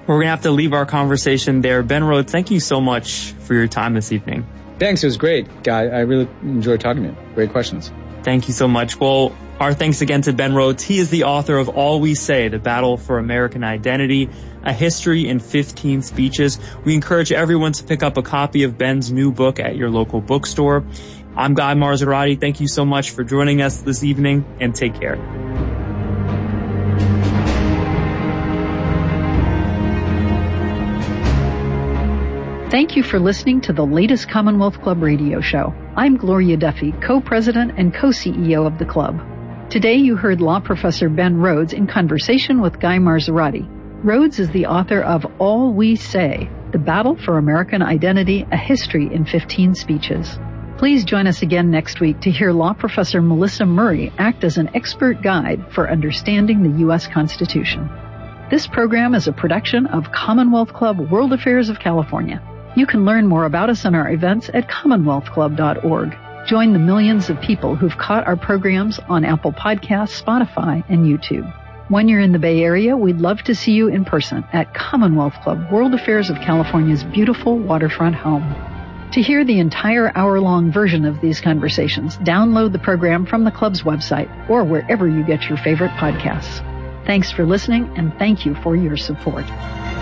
We're going to have to leave our conversation there. Ben Rhodes, thank you so much for your time this evening. Thanks. It was great, Guy. I really enjoyed talking to you. Great questions. Thank you so much. Well, our thanks again to Ben Rhodes. He is the author of All We Say, The Battle for American Identity, A History in 15 Speeches. We encourage everyone to pick up a copy of Ben's new book at your local bookstore. I'm Guy Marzorati. Thank you so much for joining us this evening, and take care. Thank you for listening to the latest Commonwealth Club radio show. I'm Gloria Duffy, co-president and co-CEO of the club. Today you heard law professor Ben Rhodes in conversation with Guy Marzorati. Rhodes is the author of All We Say, The Battle for American Identity, A History in 15 Speeches. Please join us again next week to hear law professor Melissa Murray act as an expert guide for understanding the U.S. Constitution. This program is a production of Commonwealth Club World Affairs of California. You can learn more about us and our events at commonwealthclub.org. Join the millions of people who've caught our programs on Apple Podcasts, Spotify, and YouTube. When you're in the Bay Area, we'd love to see you in person at Commonwealth Club World Affairs of California's beautiful waterfront home. To hear the entire hour-long version of these conversations, download the program from the club's website or wherever you get your favorite podcasts. Thanks for listening, and thank you for your support.